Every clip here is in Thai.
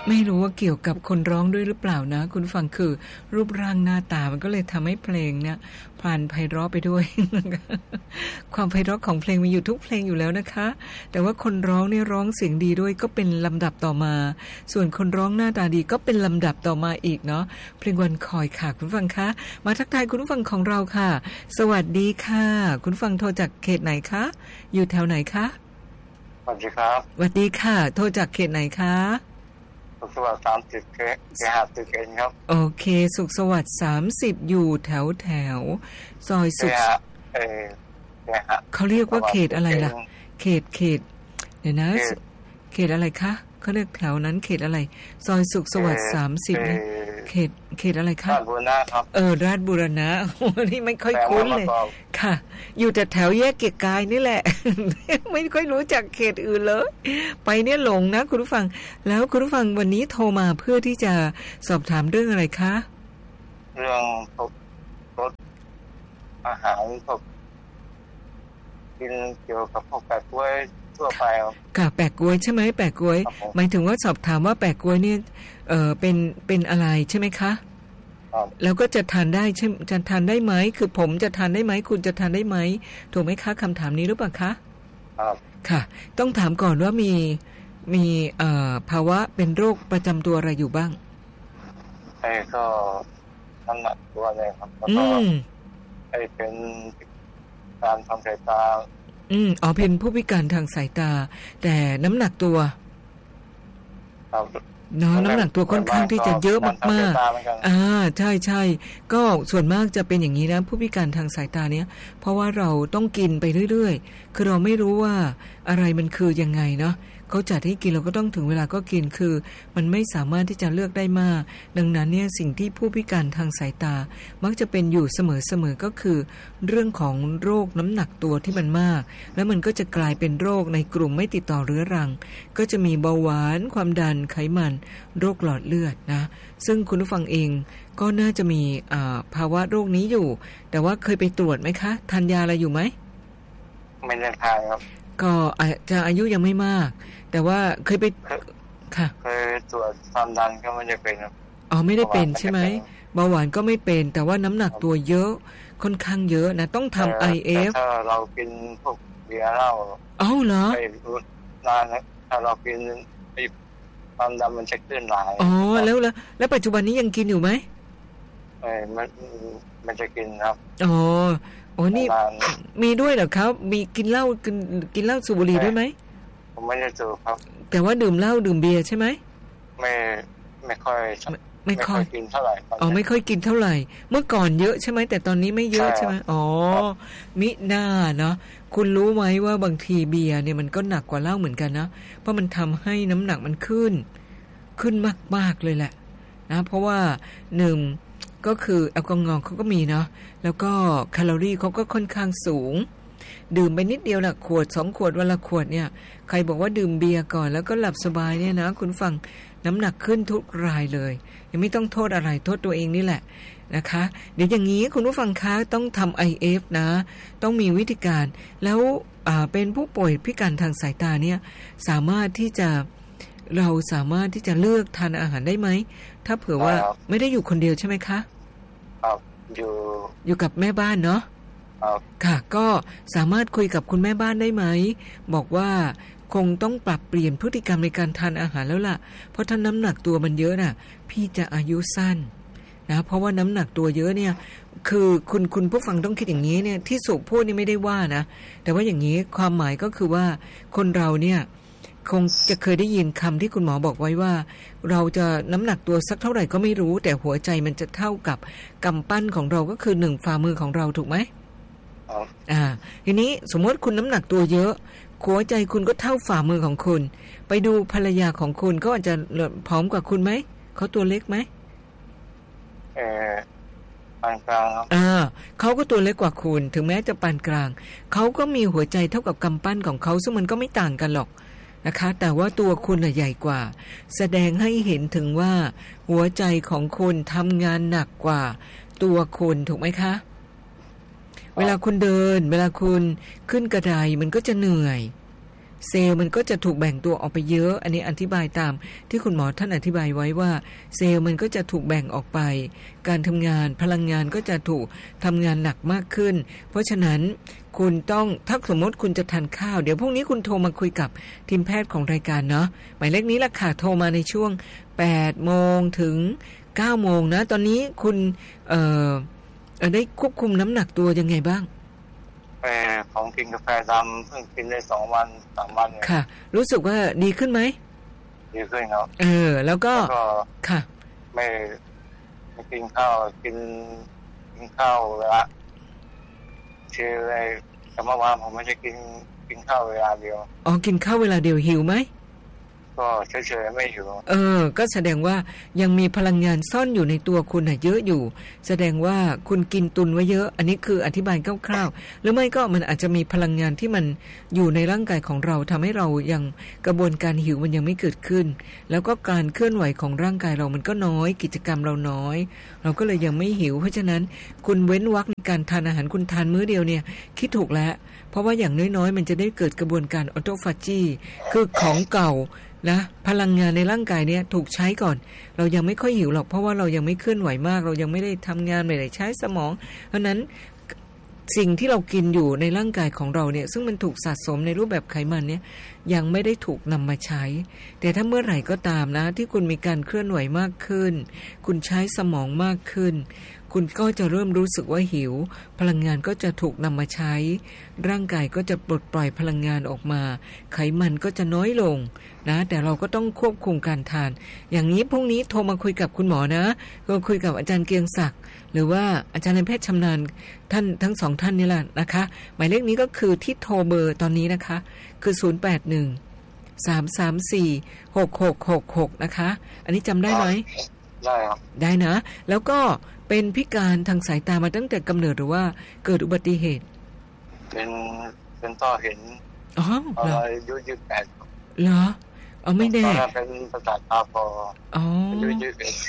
ไม่รู้ว่าเกี่ยวกับคนร้องด้วยหรือเปล่านะคุณฟังคือรูปร่างหน้าตามันก็เลยทำให้เพลงเนี่ยพลันไพเราะไปด้วย ความไพเราะของเพลงมีอยู่ทุกเพลงอยู่แล้วนะคะแต่ว่าคนร้องเนี่ยร้องเสียงดีด้วยก็เป็นลำดับต่อมาส่วนคนร้องหน้าตาดีก็เป็นลำดับต่อมาอีกเนาะเพลงวันคอยค่ะคุณฟังคะมาทักทายคุณฟังของเราค่ะสวัสดีค่ะคุณฟังโทรจากเขตไหนคะอยู่แถวไหนคะสวัสดีครับสวัสดีค่ะโทรจากเขตไหนคะสุขสวัสดิ์30เคหะตึกเองครับโอเคสุขสวัสดิ์30อยู่แถวซอยสุขเขาเรียกว่าเขตอะไรล่ะเขตเดี๋ยวนะเขตอะไรคะเขาเรียกแถวนั้นเขตอะไรซอยสุขสวัสดิ์30เนี่ยเขตอะไรคะราชบูรณะครับราชบูรณะโอ้นี่ไม่ค่อยคุ้นเลยค่ะอยู่แต่แถวแยกเกียรติกายนี่แหละ ไม่ค่อยรู้จักเขตอื่นเลยไปเนี่ยหลงนะคุณผู้ฟังแล้วคุณผู้ฟังวันนี้โทรมาเพื่อที่จะสอบถามเรื่องอะไรคะเรื่องรสอาหารพวกกินเกี่ยวกับพวกแปะกล้วยทั่วไปค่ะแปะกล้วยใช่ไหมแปะกล้วยหมายถึงว่าสอบถามว่าแปะกล้วยเนี่ยเป็นอะไรใช่ไหมคะแล้วก็จะทานได้ใช่จะทานได้ไหมคือผมจะทานได้ไหมคุณจะทานได้ไหมถูกไหมคะคำถามนี้หรือเปล่าคะค่ะต้องถามก่อนว่ามีภาวะเป็นโรคประจำตัวอะไรอยู่บ้างก็น้ำหนักตัวเลยครับแล้วก็เป็นการทางสายตาเป็นผู้พิการทางสายตาแต่น้ำหนักตัวเนาะน้ำหนักตัวค่อนข้างที่จะเยอะมากๆใช่ก็ส่วนมากจะเป็นอย่างนี้นะผู้พิการทางสายตาเนี้ยเพราะว่าเราต้องกินไปเรื่อยๆคือเราไม่รู้ว่าอะไรมันคือยังไงเนาะเขาจัดให้กินเราก็ต้องถึงเวลาก็กินคือมันไม่สามารถที่จะเลือกได้มากดังนั้นเนี่ยสิ่งที่ผู้พิการทางสายตามักจะเป็นอยู่เสมอก็คือเรื่องของโรคน้ำหนักตัวที่มันมากแล้วมันก็จะกลายเป็นโรคในกลุ่มไม่ติดต่อเรื้อรังก็จะมีเบาหวานความดันไขมันโรคหลอดเลือดนะซึ่งคุณผู้ฟังเองก็น่าจะมีภาวะโรคนี้อยู่แต่ว่าเคยไปตรวจไหมคะทานยาอะไรอยู่ไหมไม่ได้ทานครับก็อาจจะอายุยังไม่มากแต่ว่าเคยไปค่ะเคยตรวจความดันก็ไม่ได้เป็นครับไม่ได้เป็นใช่ไหมเบาหวานก็ไม่เป็นแต่ว่าน้ำหนักตัวเยอะค่อนข้างเยอะนะต้องทำ IF ถ้าเรากินพวกเบียร์เหล้าเหรอนานนะถ้าเรากินความดันมันจะขึ้นหลายแล้วปัจจุบันนี้ยังกินอยู่ไหมมันจะกินครับนี่มีด้วยเหรอครับมีกินเหล้าสูบบุหรี่ด้วยไหมผมไม่ได้สูบครับแต่ว่าดื่มเหล้าดื่มเบียร์ใช่ไหมไม่ค่อยกินเท่าไหร่ไม่ค่อยกินเท่าไหร่เมื่อก่อนเยอะใช่ไหมแต่ตอนนี้ไม่เยอะใช่ไหมมิน่าเนาะคุณรู้ไหมว่าบางทีเบียร์เนี่ยมันก็หนักกว่าเหล้าเหมือนกันนะเพราะมันทำให้น้ำหนักมันขึ้นมากๆเลยแหละนะเพราะว่า1ก็คือแอลกอฮอล์เขาก็มีเนาะแล้วก็แคลอรี่เขาก็ค่อนข้างสูงดื่มไปนิดเดียวละขวด2ขวดวันละขวดเนี่ยใครบอกว่าดื่มเบียร์ก่อนแล้วก็หลับสบายเนี่ยนะคุณฟังน้ำหนักขึ้นทุกรายเลยยังไม่ต้องโทษอะไรโทษตัวเองนี่แหละนะคะเดี๋ยวอย่างนี้คุณผู้ฟังคะต้องทำ IF นะต้องมีวิธีการแล้วเป็นผู้ป่วยพิการทางสายตาเนี่ยเราสามารถที่จะเลือกทานอาหารได้ไหมถ้าเผื่อว่าไม่ได้อยู่คนเดียวใช่ไหมคะอยู่กับแม่บ้านเนาะค่ะก็สามารถคุยกับคุณแม่บ้านได้ไหมบอกว่าคงต้องปรับเปลี่ยนพฤติกรรมในการทานอาหารแล้วล่ะเพราะถ้าน้ำหนักตัวมันเยอะน่ะพี่จะอายุสั้นนะเพราะว่าน้ำหนักตัวเยอะเนี่ยคือคุณผู้ฟังต้องคิดอย่างนี้เนี่ยที่สุพูดนี่ไม่ได้ว่านะแต่ว่าอย่างนี้ความหมายก็คือว่าคนเราเนี่ยคงจะเคยได้ยินคำที่คุณหมอบอกไว้ว่าเราจะน้ำหนักตัวสักเท่าไหร่ก็ไม่รู้แต่หัวใจมันจะเท่ากับกำปั้นของเราก็คือ1ฝ่ามือของเราถูกไหมทีนี้สมมติคุณน้ำหนักตัวเยอะหัวใจคุณก็เท่าฝ่ามือของคุณไปดูภรรยาของคุณก็อาจจะผอมกว่าคุณไหมเขาตัวเล็กไหมปานกลางเขาก็ตัวเล็กกว่าคุณถึงแม้จะปานกลางเขาก็มีหัวใจเท่ากับกำปั้นของเขาซึ่งมันก็ไม่ต่างกันหรอกนะคะแต่ว่าตัวคุณใหญ่กว่าแสดงให้เห็นถึงว่าหัวใจของคุณทำงานหนักกว่าตัวคุณถูกไหมคะเวลาคุณเดินเวลาคุณขึ้นกระไดมันก็จะเหนื่อยเซลล์มันก็จะถูกแบ่งตัวออกไปเยอะอันนี้อธิบายตามที่คุณหมอท่านอธิบายไว้ว่าเซลล์มันก็จะถูกแบ่งออกไปการทำงานพลังงานก็จะถูกทำงานหนักมากขึ้นเพราะฉะนั้นคุณต้องถ้าสมมติคุณจะทานข้าวเดี๋ยวพรุ่งนี้คุณโทรมาคุยกับทีมแพทย์ของรายการเนาะหมายเลขนี้ล่ะค่ะโทรมาในช่วง 8 โมงถึง 9 โมงนะตอนนี้คุณได้ควบคุมน้ำหนักตัวยังไงบ้างของกินกาแฟดำเพิ่งกินได้2 วัน 3 วันค่ะรู้สึกว่าดีขึ้นไหมดีขึ้นครับแล้วก็ค่ะไม่กินข้าวกินข้าวเวลาคืออะไรแต่เมื่อวานผมไม่ได้กินข้าวเวลาเดียวกินข้าวเวลาเดียวหิวไหมก็เฉยๆไม่หิวก็แสดงว่ายังมีพลังงานซ่อนอยู่ในตัวคุณเยอะอยู่แสดงว่าคุณกินตุนไว้เยอะอันนี้คืออธิบายคร่าวๆหรือไม่ก็มันอาจจะมีพลังงานที่มันอยู่ในร่างกายของเราทำให้เรายังกระบวนการหิวมันยังไม่เกิดขึ้นแล้วก็การเคลื่อนไหวของร่างกายเรามันก็น้อยกิจกรรมเราน้อยเราก็เลยยังไม่หิวเพราะฉะนั้นคุณเว้นวรรคในการทานอาหารคุณทานมื้อเดียวเนี่ยคิดถูกแล้วเพราะว่าอย่างน้อยๆมันจะได้เกิดกระบวนการออโตฟาจีคือของเก่านะพลังงานในร่างกายเนี่ยถูกใช้ก่อนเรายังไม่ค่อยหิวหรอกเพราะว่าเรายังไม่เคลื่อนไหวมากเรายังไม่ได้ทำงานไม่ได้ใช้สมองเพราะนั้นสิ่งที่เรากินอยู่ในร่างกายของเราเนี่ยซึ่งมันถูกสะสมในรูปแบบไขมันเนี่ยยังไม่ได้ถูกนำมาใช้แต่ถ้าเมื่อไหร่ก็ตามนะที่คุณมีการเคลื่อนไหวมากขึ้นคุณใช้สมองมากขึ้นคุณก็จะเริ่มรู้สึกว่าหิวพลังงานก็จะถูกนำมาใช้ร่างกายก็จะปลดปล่อยพลังงานออกมาไขมันก็จะน้อยลงนะแต่เราก็ต้องควบคุมการทานอย่างนี้พรุ่งนี้โทรมาคุยกับคุณหมอนะก็คุยกับอาจารย์เกียงศักดิ์หรือว่าอาจารย์นายแพทย์ชำนาญท่านทั้งสองท่านนี่แหละนะคะหมายเลขนี้ก็คือที่โทรเบอร์ตอนนี้นะคะคือ081-334-6666นะคะอันนี้จำได้ไหมได้ครับได้นะแล้วก็เป็นพิการทางสายตามาตั้งแต่กำเนิดหรือว่าเกิดอุบัติเหตุเป็นต้อเห็นอายุ28 เหรอไม่แน่เป็นประสาทตาพออายุ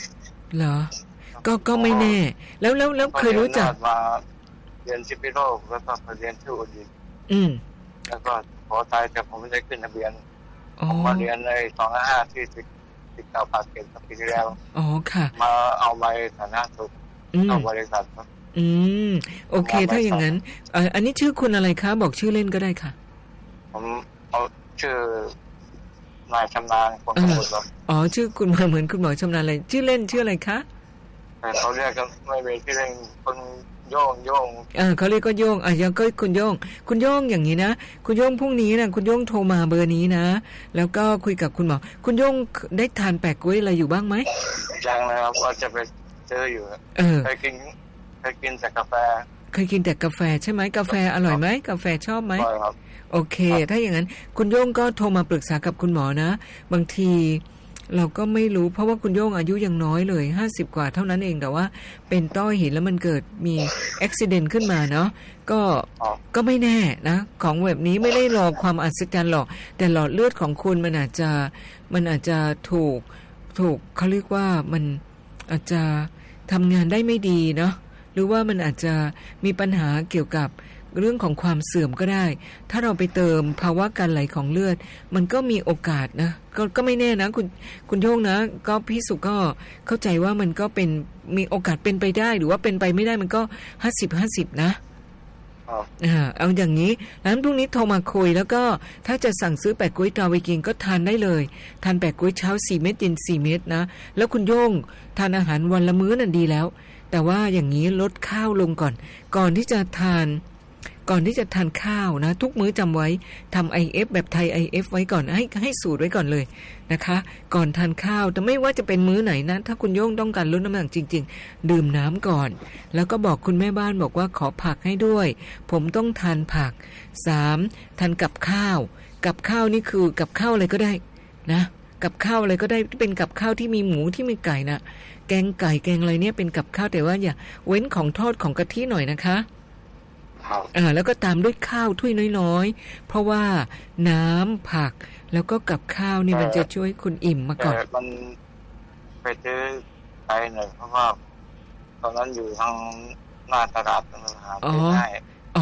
21เหรอก็ไม่แน่แล้วเคยรู้จักมาเรียนที่พิโลกแล้วก็เรียนที่อุดิตแล้วก็ขอตายแต่ผมไม่ได้ขึ้นทะเบียนผมมาเรียนใน255ที่ติดเก่าปากเกร็ดปีที่แล้วค่ะมาเอาใบฐานะสุขเข้าบริษัทครับโอเคถ้าอย่างนั้นอันนี้ชื่อคุณอะไรคะบอกชื่อเล่นก็ได้ค่ะผมเอาชื่อนายชำนาญคนสมุทรครับชื่อคุณมาเหมือนคุณหมอชำนาญอะไรชื่อเล่นชื่ออะไรคะเขาเรียกกันไม่เป็นชื่อเล่นคนโย่งเขาเรียกก็โย่งยังก็คุณโย่งอย่างนี้นะคุณโย่งพรุ่งนี้นะคุณโย่งโทรมาเบอร์นี้นะแล้วก็คุยกับคุณหมอคุณโย่งได้ทานแปะกล้วยอะไรอยู่บ้างไหมยังนะครับว่าจะไปเจออยู่เคยกินแต่กาแฟเคยกินแต่กาแฟใช่ไหมกาแฟอร่อยไหมกาแฟชอบไหมอร่อยครับโอเคถ้าอย่างนั้นคุณโย่งก็โทรมาปรึกษากับคุณหมอนะบางทีเราก็ไม่รู้เพราะว่าคุณโย่งอายุยังน้อยเลย50กว่าเท่านั้นเองแต่ว่าเป็นต้อหินแล้วมันเกิดมีอุบัติเหตุขึ้นมาเนาะก็ไม่แน่นะของแบบนี้ไม่ได้รอความอัศจรรย์หรอกแต่หลอดเลือดของคุณมันอาจจะถูกเขาเรียกว่ามันอาจจะทำงานได้ไม่ดีเนาะหรือว่ามันอาจจะมีปัญหาเกี่ยวกับเรื่องของความเสื่อมก็ได้ถ้าเราไปเติมภาวะการไหลของเลือดมันก็มีโอกาสนะก็ไม่แน่นะคุณโย่งนะก็พี่สุก็เข้าใจว่ามันก็เป็นมีโอกาสเป็นไปได้หรือว่าเป็นไปไม่ได้มันก็50-50นะเอาอย่างนี้แล้วพรุ่งนี้โทรมาคุยแล้วก็ถ้าจะสั่งซื้อแปะกล้วยตราวิกิงก็ทานได้เลยทานแปะกล้วยเช้า4เม็ดเย็น4เม็ดนะแล้วคุณโย่งทานอาหารวันละมื้อนั่นดีแล้วแต่ว่าอย่างนี้ลดข้าวลงก่อนที่จะทานข้าวนะทุกมื้อจำไว้ทำ IF แบบไทย IF ไว้ก่อนให้สูตรไว้ก่อนเลยนะคะก่อนทานข้าวแต่ไม่ว่าจะเป็นมื้อไหนนะถ้าคุณโย่งต้องการลดน้ำหนักจริงๆดื่มน้ำก่อนแล้วก็บอกคุณแม่บ้านบอกว่าขอผักให้ด้วยผมต้องทานผัก3ทานกับข้าวนี่คือกับข้าวอะไรก็ได้นะกับข้าวอะไรก็ได้ที่เป็นกับข้าวที่มีหมูที่มีไก่นะแกงไก่แกงอะไรเนี่ยเป็นกับข้าวแต่ว่าอย่าเว้นของทอดของกะทิหน่อยนะคะแล้วก็ตามด้วยข้าวถ้วยน้อยๆเพราะว่าน้ำผักแล้วก็กับข้าวนี่มันจะช่วยคุณอิ่มมาก่อนมันไปซื้อไปหน่อยเพราะว่าตอนนั้นอยู่ทางหน้าตลาดนะครับ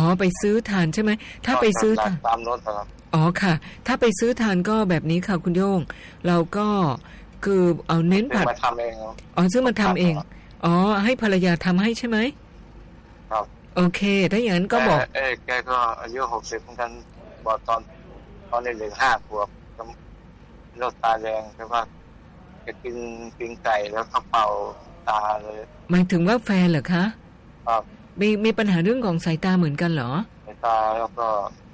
ไปซื้อทานใช่ไหมถ้าไปซื้อทานตามรถครับอ๋อค่ะถ้าไปซื้อทานก็แบบนี้ค่ะคุณโย่งเราก็คือเอาเน้นผัดมาทำเองอ๋อซึ่งมาทำเองอ๋อให้ภรรยาทำให้ใช่ไหมครับโอเคถ้าอย่างนั้นก็บอกแกก็อายุ60เหมือนกันบอกตอนเด็ก5 ขวบโรคตาแดงแต่ว่าจะกินไก่แล้วเขาเป่าตาเลยหมายถึงว่าแฟนเหรอคะครับมีปัญหาเรื่องของสายตาเหมือนกันเหรอสายตาแล้วก็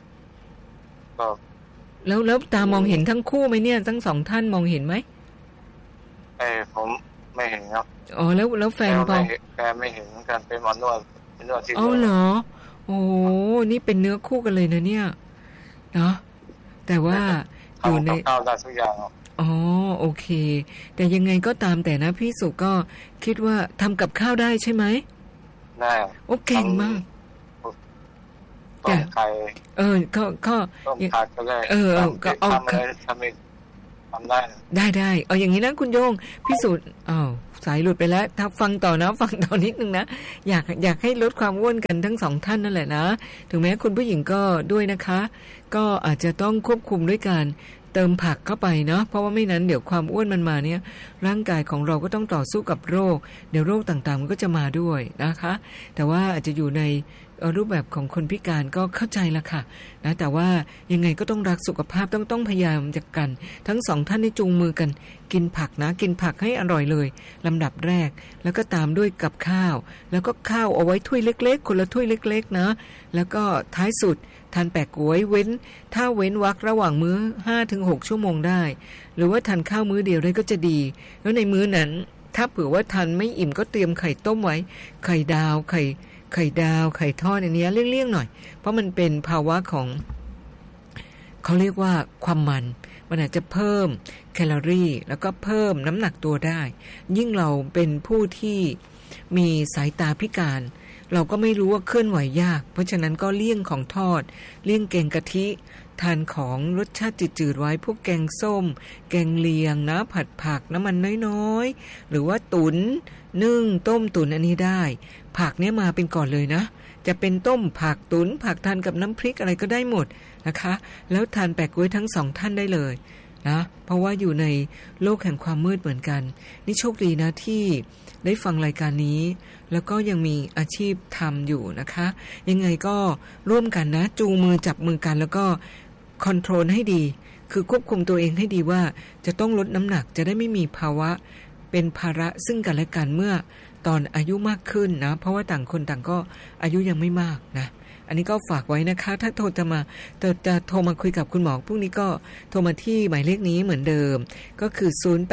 แล้วตามองเห็นทั้งคู่ไหมเนี่ยทั้งสองท่านมองเห็นไหมผมไม่เห็นครับอ๋อแล้วแฟนแกไม่เห็นเหมือนกันเป็นหมอนวดที่อ๋อเหรอโอ้นี่เป็นเนื้อคู่กันเลยนะเนี่ยเนาะแต่ว่าอยู่ในข้าวได้ทุกอย่างอ๋อโอเคแต่ยังไงก็ตามแต่นะพี่สุก็คิดว่าทำกับข้าวได้ใช่ไหมได้โอ้เก่งมากต้มไข่ก็ต้มผักก็ได้ก็เอาทำได้เอาอย่างนี้นะคุณโยงพิสูจน์สายหลุดไปแล้วถ้าฟังต่อนะฟังต่อนิดนึงนะอยากให้ลดความอ้วนกันทั้งสองท่านนั่นแหละนะถึงแม้คุณผู้หญิงก็ด้วยนะคะก็อาจจะต้องควบคุมด้วยการเติมผักเข้าไปเนาะเพราะว่าไม่นั้นเดี๋ยวความอ้วนมันมาเนี่ยร่างกายของเราก็ต้องต่อสู้กับโรคเดี๋ยวโรคต่างๆมันก็จะมาด้วยนะคะแต่ว่าอาจจะอยู่ในรูปแบบของคนพิการก็เข้าใจละค่ะนะแต่ว่ายังไงก็ต้องรักสุขภาพต้องพยายามจากกันทั้งสองท่านให้จูงมือกันกินผักนะกินผักให้อร่อยเลยลำดับแรกแล้วก็ตามด้วยกับข้าวแล้วก็ข้าวเอาไว้ถ้วยเล็กๆคนละถ้วยเล็กๆนะแล้วก็ท้ายสุดทานแปะก๋วยเว้นวรรคระหว่างมื้อ 5-6 ชั่วโมงได้หรือว่าทานข้าวมื้อเดียวได้ก็จะดีแล้วในมื้อนั้นถ้าเผื่อว่าทานไม่อิ่มก็เตรียมไข่ต้มไว้ไข่ดาวไข่ทอดอันนี้เลี่ยงๆหน่อยเพราะมันเป็นภาวะของเขาเรียกว่าความมันอาจจะเพิ่มแคลอรี่แล้วก็เพิ่มน้ำหนักตัวได้ยิ่งเราเป็นผู้ที่มีสายตาพิการเราก็ไม่รู้ว่าเคลื่อนไหวยากเพราะฉะนั้นก็เลี่ยงของทอดเลี่ยงแกงกะทิทานของรสชาติจืดๆไว้พวกแกงส้มแกงเลียงนะผัดผักน้ำมันน้อยๆหรือว่าตุ๋นนึ่งต้มตุ๋นอันนี้ได้ผักเนี่ยมาเป็นก่อนเลยนะจะเป็นต้มผักตุ๋นผักทานกับน้ำพริกอะไรก็ได้หมดนะคะแล้วทานแปะก๊วยทั้งสองท่านได้เลยนะเพราะว่าอยู่ในโลกแห่งความมืดเหมือนกันนี่โชคดีนะที่ได้ฟังรายการนี้แล้วก็ยังมีอาชีพทำอยู่นะคะยังไงก็ร่วมกันนะจูงมือจับมือกันแล้วก็คอนโทรลให้ดีคือควบคุมตัวเองให้ดีว่าจะต้องลดน้ำหนักจะได้ไม่มีภาวะเป็นภาระซึ่งกันและกันเมื่อตอนอายุมากขึ้นนะเพราะว่าต่างคนต่างก็อายุยังไม่มากนะอันนี้ก็ฝากไว้นะคะถ้าจะโทรมาคุยกับคุณหมอพรุ่งนี้ก็โทรมาที่หมายเลขนี้เหมือนเดิมก็คือ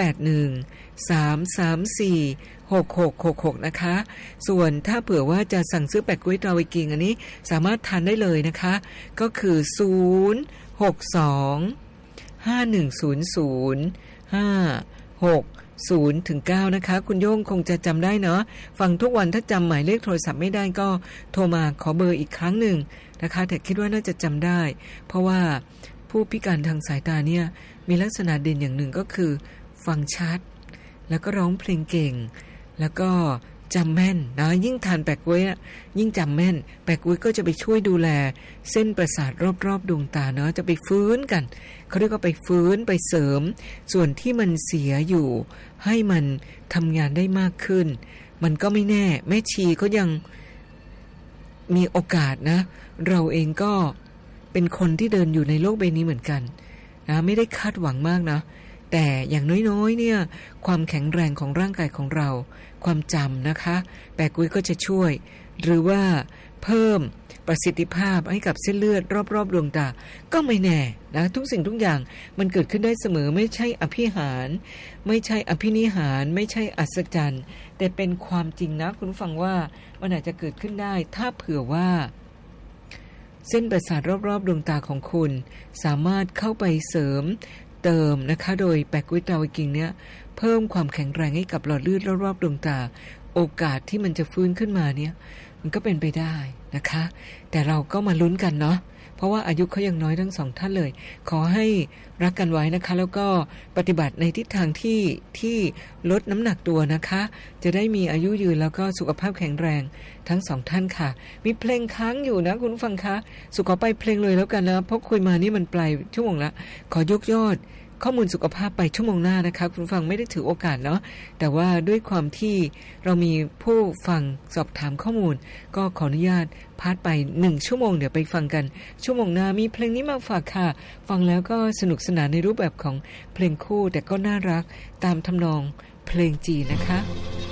081-334-6666นะคะส่วนถ้าเผื่อว่าจะสั่งซื้อแปะก๊วยตราไวกิงอันนี้สามารถทานได้เลยนะคะก็คือ062-5100-56-0-9นะคะคุณโย่งคงจะจำได้เนาะฟังทุกวันถ้าจำหมายเลขโทรศัพท์ไม่ได้ก็โทรมาขอเบอร์อีกครั้งหนึ่งนะคะแต่คิดว่าน่าจะจำได้เพราะว่าผู้พิการทางสายตาเนี่ยมีลักษณะเด่นอย่างหนึ่งก็คือฟังชัดแล้วก็ร้องเพลงเก่งแล้วก็จำแม่นนะยิ่งทานแปะก๊วยยิ่งจำแม่นแปะก๊วยก็จะไปช่วยดูแลเส้นประสาทรอบๆดวงตาเนาะจะไปฟื้นกันเขาเรียกว่าไปฟื้นไปเสริมส่วนที่มันเสียอยู่ให้มันทำงานได้มากขึ้นมันก็ไม่แน่แม่ชีก็ยังมีโอกาสนะเราเองก็เป็นคนที่เดินอยู่ในโลกใบนี้เหมือนกันนะไม่ได้คาดหวังมากนะแต่อย่างน้อยๆเนี่ยความแข็งแรงของร่างกายของเราความจำนะคะแปะก๊วยก็จะช่วยหรือว่าเพิ่มประสิทธิภาพให้กับเส้นเลือดรอบๆดวงตาก็ไม่แน่นะทุกสิ่งทุกอย่างมันเกิดขึ้นได้เสมอไม่ใช่อภิหารไม่ใช่อภินิหารไม่ใช่อัศจรรย์แต่เป็นความจริงนะคุณผู้ฟังว่ามันอาจจะเกิดขึ้นได้ถ้าเผื่อว่าเส้นประสาทรอบๆดวงตาของคุณสามารถเข้าไปเสริมเติมนะคะโดยแปะก๊วยตราไวกิงเนี่ยเพิ่มความแข็งแรงให้กับหลอดเลือดรอบๆดวงตาโอกาสที่มันจะฟื้นขึ้นมาเนี่ยมันก็เป็นไปได้นะคะแต่เราก็มาลุ้นกันเนาะเพราะว่าอายุเขายังน้อยทั้ง2ท่านเลยขอให้รักกันไว้นะคะแล้วก็ปฏิบัติในทิศทางที่ลดน้ำหนักตัวนะคะจะได้มีอายุยืนแล้วก็สุขภาพแข็งแรงทั้ง2ท่านค่ะมีเพลงค้างอยู่นะคุณฟังคะสุขอไปเพลงเลยแล้วกันนะเพราะคุยมานี่มันปลายชั่วโมงละขอยกยอดข้อมูลสุขภาพไปชั่วโมงหน้านะคะคุณฟังไม่ได้ถือโอกาสเนาะแต่ว่าด้วยความที่เรามีผู้ฟังสอบถามข้อมูลก็ขออนุญาตพาดไป1ชั่วโมงเดี๋ยวไปฟังกันชั่วโมงหน้ามีเพลงนี้มาฝากค่ะฟังแล้วก็สนุกสนานในรูปแบบของเพลงคู่แต่ก็น่ารักตามทำนองเพลงจีนนะคะ